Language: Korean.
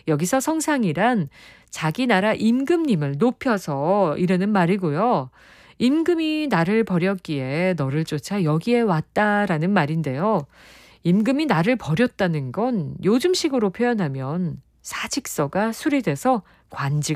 여기서 성상이란 자기 나라 임금님을 높여서 이르는 말이고요. 임금이 나를 버렸기에 너를 쫓아 여기에 왔다라는 말인데요. 임금이 나를 버렸다는 건 요즘식으로 표현하면 사직서가 수리돼서 관직